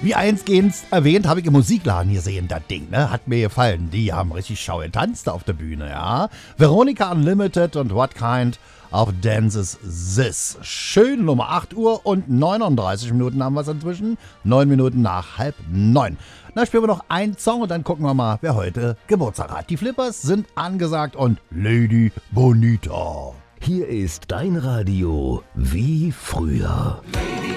Wie eingehend erwähnt, habe ich im Musikladen gesehen, das Ding, ne? Hat mir gefallen. Die haben richtig schau getanzt auf der Bühne, ja. Veronica Unlimited und What Kind of Dances This. Schön, 8 Uhr und 39 Minuten haben wir es inzwischen. 9 Minuten nach 8:30. Na, spielen wir noch einen Song und dann gucken wir mal, wer heute Geburtstag hat. Die Flippers sind angesagt und Lady Bonita. Hier ist dein Radio wie früher.